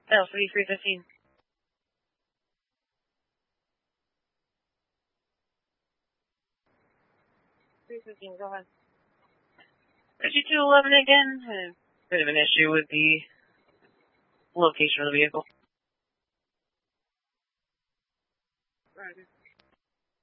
No, 3315. 315, go ahead. 3211 again. Bit of an issue with the location of the vehicle. Right.